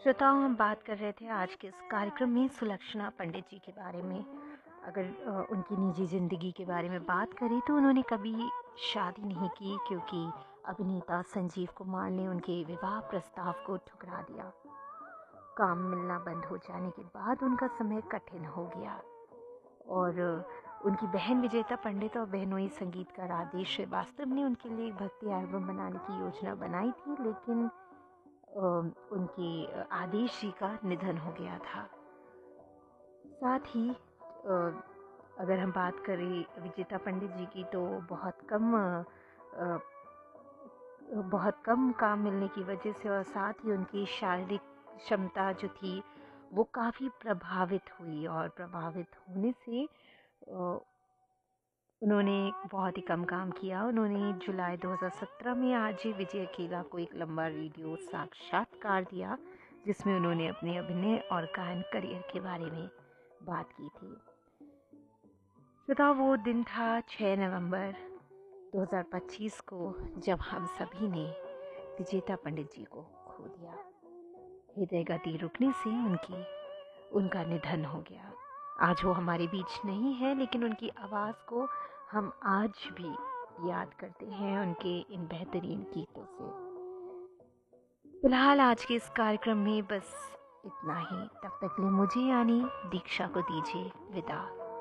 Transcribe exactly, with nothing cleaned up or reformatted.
श्रोताओं, हम बात कर रहे थे आज के इस कार्यक्रम में सुलक्षणा पंडित जी के बारे में। अगर अ, उनकी निजी ज़िंदगी के बारे में बात करें तो उन्होंने कभी शादी नहीं की, क्योंकि अभिनेता संजीव कुमार ने उनके विवाह प्रस्ताव को ठुकरा दिया। काम मिलना बंद हो जाने के बाद उनका समय कठिन हो गया और अ, उनकी बहन विजेता पंडित और बहनोई संगीतकार आदेश श्रीवास्तव ने उनके लिए एक भक्ति एल्बम बनाने की योजना बनाई थी, लेकिन अ, उनके अ, आदेश जी का निधन हो गया था। साथ ही अ, अगर हम बात करें विजेता पंडित जी की, तो बहुत कम अ, अ, बहुत कम काम मिलने की वजह से और साथ ही उनकी शारीरिक क्षमता जो थी वो काफ़ी प्रभावित हुई, और प्रभावित होने से अ, उन्होंने बहुत ही कम काम किया। उन्होंने जुलाई दो हज़ार सत्रह में आरजे विजय अकेला को एक लंबा रेडियो साक्षात्कार दिया, जिसमें उन्होंने अपने अभिनय और गायन करियर के बारे में बात की थी। श्रोताओ, वो दिन था छह नवंबर दो हज़ार पच्चीस को, जब हम सभी ने विजेता पंडित जी को खो दिया। हृदय गति रुकने से उनकी उनका निधन हो गया। आज वो हमारे बीच नहीं है, लेकिन उनकी आवाज़ को हम आज भी याद करते हैं उनके इन बेहतरीन गीतों से। फिलहाल आज के इस कार्यक्रम में बस इतना ही। तब तक के लिए मुझे यानी दीक्षा को दीजिए विदा।